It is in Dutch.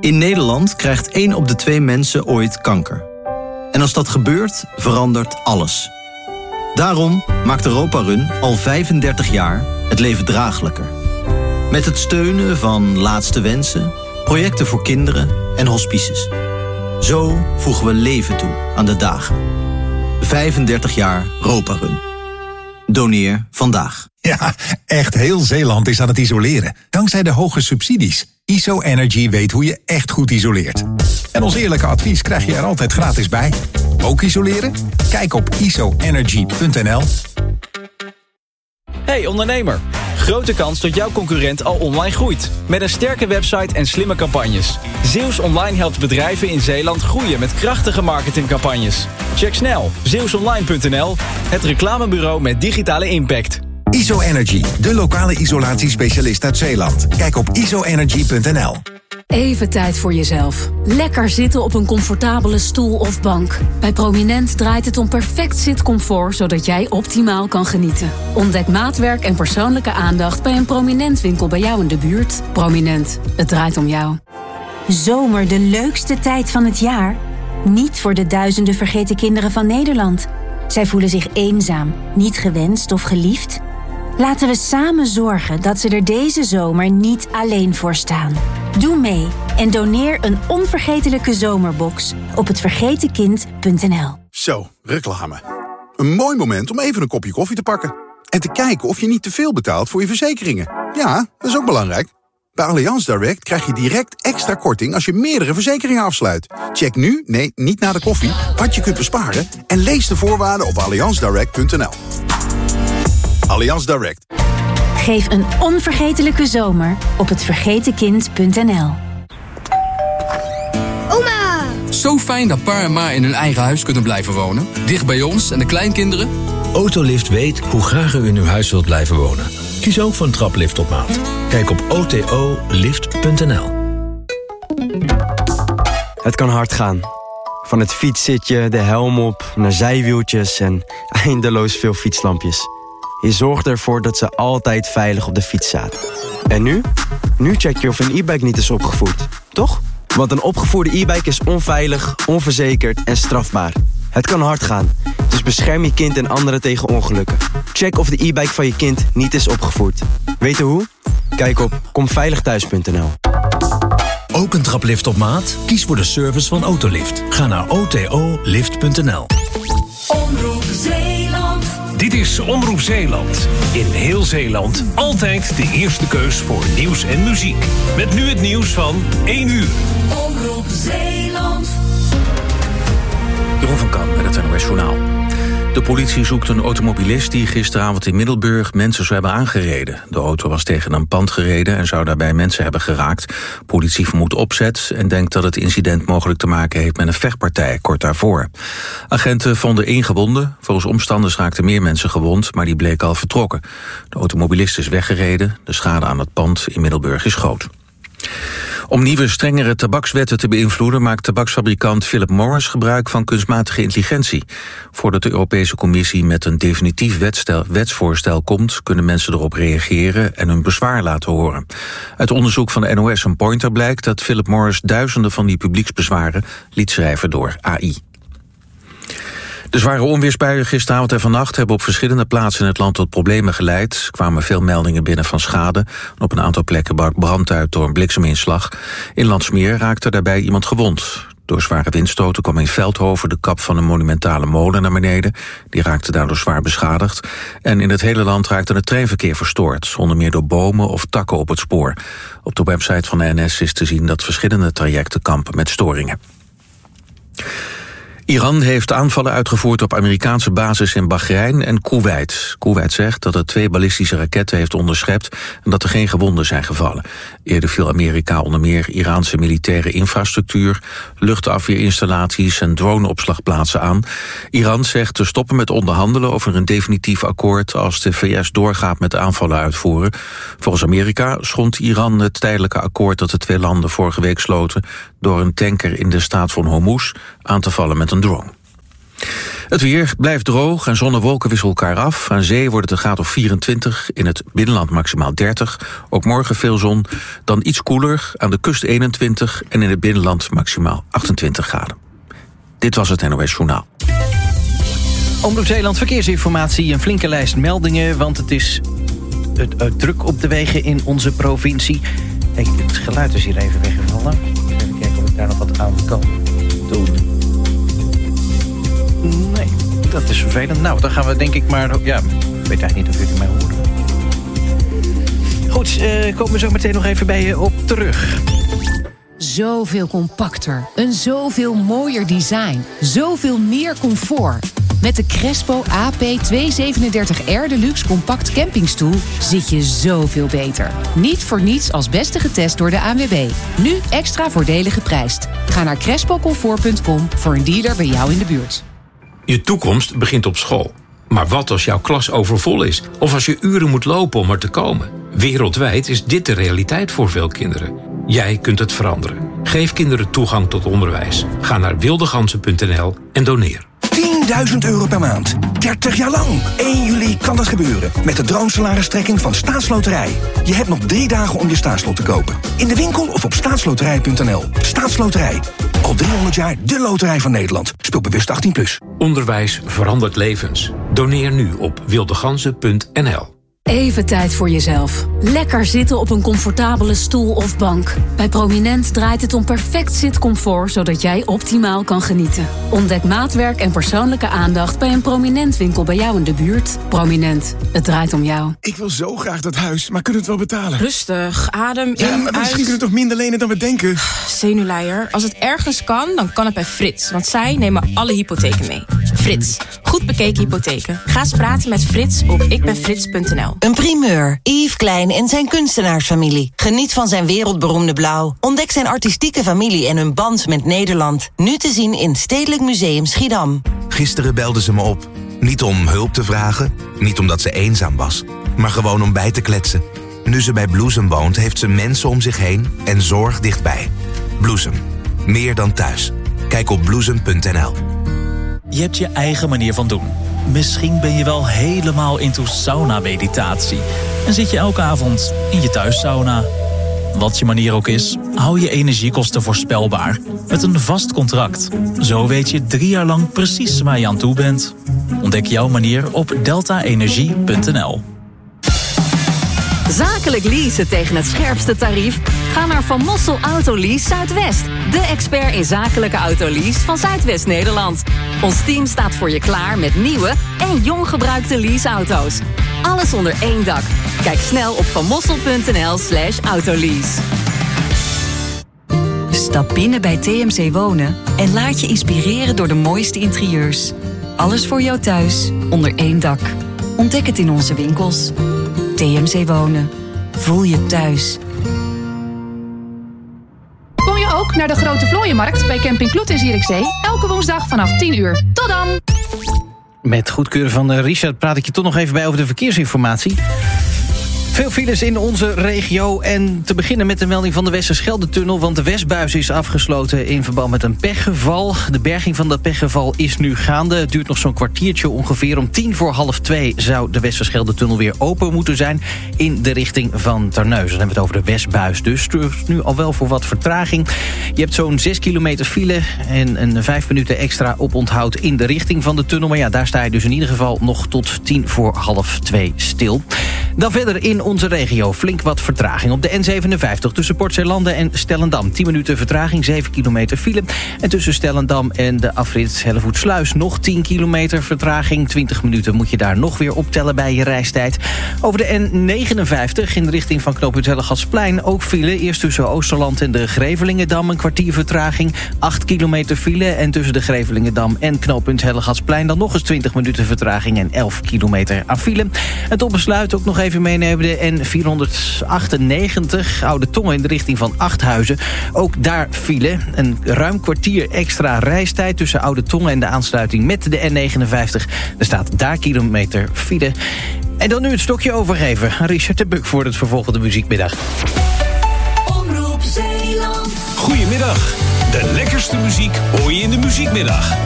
In Nederland krijgt 1 op de 2 mensen ooit kanker. En als dat gebeurt, verandert alles. Daarom maakt Europa Run al 35 jaar het leven draaglijker. Met het steunen van Laatste Wensen, projecten voor kinderen en hospices. Zo voegen we leven toe aan de dagen. 35 jaar Europa Run. Doneer vandaag. Ja, echt heel Zeeland is aan het isoleren. Dankzij de hoge subsidies. ISO-Energy weet hoe je echt goed isoleert. En ons eerlijke advies krijg je er altijd gratis bij. Ook isoleren? Kijk op isoenergy.nl. Hey ondernemer, grote kans dat jouw concurrent al online groeit. Met een sterke website en slimme campagnes. Zeeuws Online helpt bedrijven in Zeeland groeien met krachtige marketingcampagnes. Check snel zeeuwsonline.nl, het reclamebureau met digitale impact. ISO-Energy, de lokale isolatiespecialist uit Zeeland. Kijk op isoenergy.nl. Even tijd voor jezelf. Lekker zitten op een comfortabele stoel of bank. Bij Prominent draait het om perfect zitcomfort, zodat jij optimaal kan genieten. Ontdek maatwerk en persoonlijke aandacht bij een Prominent winkel bij jou in de buurt. Prominent, het draait om jou. Zomer de leukste tijd van het jaar? Niet voor de duizenden vergeten kinderen van Nederland. Zij voelen zich eenzaam, niet gewenst of geliefd. Laten we samen zorgen dat ze er deze zomer niet alleen voor staan. Doe mee en doneer een onvergetelijke zomerbox op hetvergetenkind.nl. Zo, reclame. Een mooi moment om even een kopje koffie te pakken. En te kijken of je niet te veel betaalt voor je verzekeringen. Ja, dat is ook belangrijk. Bij Allianz Direct krijg je direct extra korting als je meerdere verzekeringen afsluit. Check nu, nee, niet na de koffie, wat je kunt besparen en lees de voorwaarden op allianzdirect.nl. Allianz Direct. Geef een onvergetelijke zomer op hetvergetenkind.nl. Oma! Zo fijn dat pa en ma in hun eigen huis kunnen blijven wonen. Dicht bij ons en de kleinkinderen. Autolift weet hoe graag u in uw huis wilt blijven wonen. Kies ook voor een traplift op maat. Kijk op otolift.nl. Het kan hard gaan. Van het fietszitje, de helm op, naar zijwieltjes en eindeloos veel fietslampjes. Je zorgt ervoor dat ze altijd veilig op de fiets zaten. En nu? Nu check je of een e-bike niet is opgevoerd, toch? Want een opgevoerde e-bike is onveilig, onverzekerd en strafbaar. Het kan hard gaan, dus bescherm je kind en anderen tegen ongelukken. Check of de e-bike van je kind niet is opgevoerd. Weten hoe? Kijk op komveiligthuis.nl. Ook een traplift op maat? Kies voor de service van Autolift. Ga naar otolift.nl. Omroep Zeeland. Dit is Omroep Zeeland. In heel Zeeland altijd de eerste keus voor nieuws en muziek. Met nu het nieuws van 1 uur. Omroep Zeeland. Jeroen van Kamp met het NOS Journaal. De politie zoekt een automobilist die gisteravond in Middelburg mensen zou hebben aangereden. De auto was tegen een pand gereden en zou daarbij mensen hebben geraakt. Politie vermoedt opzet en denkt dat het incident mogelijk te maken heeft met een vechtpartij kort daarvoor. Agenten vonden 1 gewonde. Volgens omstanders raakten meer mensen gewond, maar die bleken al vertrokken. De automobilist is weggereden. De schade aan het pand in Middelburg is groot. Om nieuwe, strengere tabakswetten te beïnvloeden maakt tabaksfabrikant Philip Morris gebruik van kunstmatige intelligentie. Voordat de Europese Commissie met een definitief wetsvoorstel komt, kunnen mensen erop reageren en hun bezwaar laten horen. Uit onderzoek van de NOS en Pointer blijkt dat Philip Morris duizenden van die publieksbezwaren liet schrijven door AI. De zware onweersbuien gisteravond en vannacht hebben op verschillende plaatsen in het land tot problemen geleid. Er kwamen veel meldingen binnen van schade. Op een aantal plekken brak brand uit door een blikseminslag. In Landsmeer raakte daarbij iemand gewond. Door zware windstoten kwam in Veldhoven de kap van een monumentale molen naar beneden. Die raakte daardoor zwaar beschadigd. En in het hele land raakte het treinverkeer verstoord. Onder meer door bomen of takken op het spoor. Op de website van de NS is te zien dat verschillende trajecten kampen met storingen. Iran heeft aanvallen uitgevoerd op Amerikaanse bases in Bahrein en Koeweit. Koeweit zegt dat het 2 ballistische raketten heeft onderschept en dat er geen gewonden zijn gevallen. Eerder viel Amerika onder meer Iraanse militaire infrastructuur, luchtafweerinstallaties en droneopslagplaatsen aan. Iran zegt te stoppen met onderhandelen over een definitief akkoord als de VS doorgaat met aanvallen uitvoeren. Volgens Amerika schond Iran het tijdelijke akkoord dat de 2 landen vorige week sloten door een tanker in de staat van Hormuz aan te vallen met een drone. Het weer blijft droog en zon en wolken wisselen elkaar af. Aan zee wordt het een graad of 24, in het binnenland maximaal 30. Ook morgen veel zon, dan iets koeler, aan de kust 21... en in het binnenland maximaal 28 graden. Dit was het NOS Journaal. Omroep Zeeland verkeersinformatie, een flinke lijst meldingen... want het is druk op de wegen in onze provincie. Hey, het geluid is hier even weggevallen. Even kijken of ik daar nog wat aan kan doen. Nee, dat is vervelend. Nou, dan gaan we denk ik maar... Ja, ik weet eigenlijk niet of jullie mij horen. Goed, komen we zo meteen nog even bij je op terug. Zoveel compacter, een zoveel mooier design, zoveel meer comfort. Met de Crespo AP237R Deluxe Compact Campingstoel zit je zoveel beter. Niet voor niets als beste getest door de ANWB. Nu extra voordelig geprijsd. Ga naar crespocomfort.com voor een dealer bij jou in de buurt. Je toekomst begint op school. Maar wat als jouw klas overvol is? Of als je uren moet lopen om er te komen? Wereldwijd is dit de realiteit voor veel kinderen. Jij kunt het veranderen. Geef kinderen toegang tot onderwijs. Ga naar wildegansen.nl en doneer. 10.000 euro per maand. 30 jaar lang. 1 juli kan dat gebeuren. Met de droomsalaristrekking van Staatsloterij. Je hebt nog 3 dagen om je staatslot te kopen. In de winkel of op staatsloterij.nl. Staatsloterij. Al 300 jaar de loterij van Nederland. Speel bewust 18+. Onderwijs verandert levens. Doneer nu op wildegansen.nl. Even tijd voor jezelf. Lekker zitten op een comfortabele stoel of bank. Bij Prominent draait het om perfect zitcomfort, zodat jij optimaal kan genieten. Ontdek maatwerk en persoonlijke aandacht bij een Prominent winkel bij jou in de buurt. Prominent, het draait om jou. Ik wil zo graag dat huis, maar kunnen we het wel betalen? Rustig, adem in, ja, maar misschien kunnen we toch minder lenen dan we denken? Zenuwleier, als het ergens kan, dan kan het bij Frits. Want zij nemen alle hypotheken mee. Frits, goed bekeken hypotheken. Ga eens praten met Frits op ikbenfrits.nl. Een primeur. Yves Klein en zijn kunstenaarsfamilie. Geniet van zijn wereldberoemde blauw. Ontdek zijn artistieke familie en hun band met Nederland. Nu te zien in Stedelijk Museum Schiedam. Gisteren belde ze me op. Niet om hulp te vragen, niet omdat ze eenzaam was, maar gewoon om bij te kletsen. Nu ze bij Bloesem woont, heeft ze mensen om zich heen en zorg dichtbij. Bloesem. Meer dan thuis. Kijk op bloesem.nl. Je hebt je eigen manier van doen. Misschien ben je wel helemaal into sauna-meditatie. En zit je elke avond in je thuissauna. Wat je manier ook is, hou je energiekosten voorspelbaar. Met een vast contract. Zo weet je 3 jaar lang precies waar je aan toe bent. Ontdek jouw manier op deltaenergie.nl. Zakelijk leasen tegen het scherpste tarief? Ga naar Van Mossel Autolease Zuidwest. De expert in zakelijke autolease van Zuidwest-Nederland. Ons team staat voor je klaar met nieuwe en jong gebruikte leaseauto's. Alles onder één dak. Kijk snel op vanmossel.nl/autolease. Stap binnen bij TMC Wonen en laat je inspireren door de mooiste interieurs. Alles voor jou thuis, onder één dak. Ontdek het in onze winkels. TMC Wonen. Voel je thuis. Kom je ook naar de Grote Vlooienmarkt bij Camping Kloet in Zierikzee? Elke woensdag vanaf 10 uur. Tot dan! Met goedkeuren van Richard praat ik je toch nog even bij over de verkeersinformatie. Veel files in onze regio en te beginnen met de melding van de Westerschelde-tunnel, want de Westbuis is afgesloten in verband met een pechgeval. De berging van dat pechgeval is nu gaande. Het duurt nog zo'n kwartiertje ongeveer. Om 1:45 zou de Westerschelde-tunnel weer open moeten zijn in de richting van Terneuzen. Dan hebben we het over de Westbuis. Dus nu al wel voor wat vertraging. Je hebt zo'n 6 kilometer file en een 5 minuten extra oponthoud in de richting van de tunnel. Maar ja, daar sta je dus in ieder geval nog tot 1:45 stil. Dan verder in onze regio flink wat vertraging. Op de N57 tussen Port Zeelanden en Stellendam. 10 minuten vertraging, 7 kilometer file. En tussen Stellendam en de afrit Hellevoetsluis nog 10 kilometer vertraging. 20 minuten moet je daar nog weer optellen bij je reistijd. Over de N59 in de richting van knooppunt Hellegatsplein ook file. Eerst tussen Oosterland en de Grevelingendam een kwartier vertraging. 8 kilometer file. En tussen de Grevelingendam en knooppunt Hellegatsplein dan nog eens 20 minuten vertraging en 11 kilometer aan file. En tot besluit ook nog even meenemen de N498 Oude Tongen in de richting van Achthuizen. Ook daar file. Een ruim kwartier extra reistijd tussen Oude Tongen en de aansluiting met de N59. Er staat daar kilometer file. En dan nu het stokje overgeven aan Richard de Buk voor het vervolgende muziekmiddag. Omroep Zeeland. Goedemiddag. De lekkerste muziek hoor je in de muziekmiddag.